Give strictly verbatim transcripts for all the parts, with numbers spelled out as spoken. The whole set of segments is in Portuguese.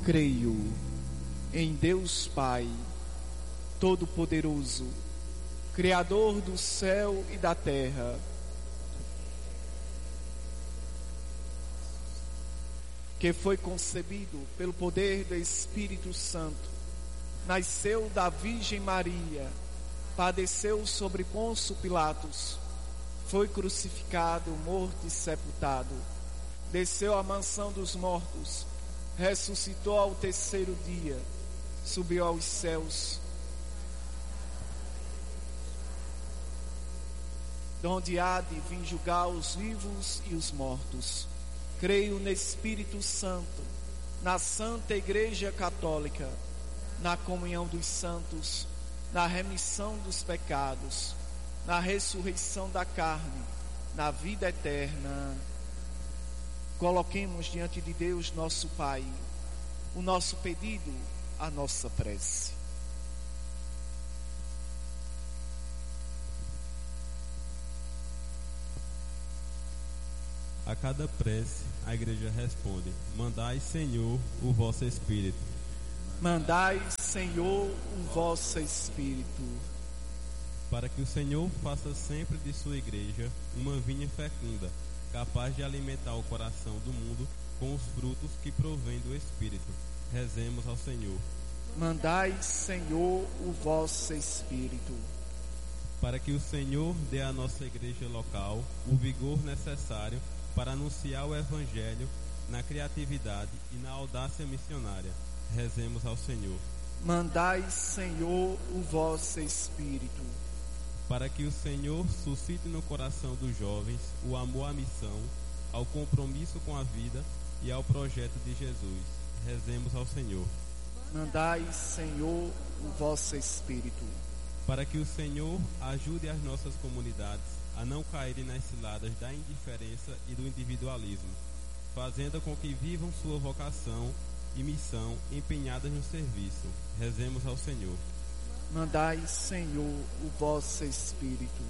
Creio em Deus Pai, Todo-Poderoso, Criador do céu e da terra, que foi concebido pelo poder do Espírito Santo, nasceu da Virgem Maria, padeceu sobre Pôncio Pilatos, foi crucificado, morto e sepultado, desceu à mansão dos mortos, ressuscitou ao terceiro dia, subiu aos céus, donde há de vir julgar os vivos e os mortos. Creio no Espírito Santo, na Santa Igreja Católica, na comunhão dos santos, na remissão dos pecados, na ressurreição da carne, na vida eterna. Coloquemos diante de Deus, nosso Pai, o nosso pedido, a nossa prece. A cada prece, a igreja responde: mandai, Senhor, o vosso Espírito. Mandai, Senhor, o vosso Espírito. Para que o Senhor faça sempre de sua igreja uma vinha fecunda, capaz de alimentar o coração do mundo com os frutos que provém do Espírito. Rezemos ao Senhor. Mandai, Senhor, o vosso Espírito. Para que o Senhor dê à nossa igreja local o vigor necessário para anunciar o Evangelho na criatividade e na audácia missionária. Rezemos ao Senhor. Mandai, Senhor, o vosso Espírito. Para que o Senhor suscite no coração dos jovens o amor à missão, ao compromisso com a vida e ao projeto de Jesus. Rezemos ao Senhor. Mandai, Senhor, o vosso Espírito. Para que o Senhor ajude as nossas comunidades a não caírem nas ciladas da indiferença e do individualismo, fazendo com que vivam sua vocação e missão empenhadas no serviço. Rezemos ao Senhor. Mandai, Senhor, o vosso Espírito.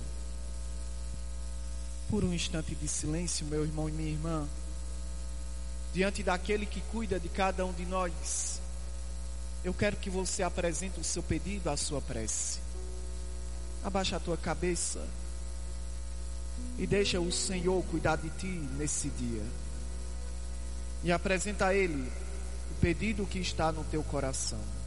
Por um instante de silêncio, meu irmão e minha irmã, diante daquele que cuida de cada um de nós, eu quero que você apresente o seu pedido, a sua prece. Abaixa a tua cabeça e deixa o Senhor cuidar de ti nesse dia. E apresenta a Ele o pedido que está no teu coração.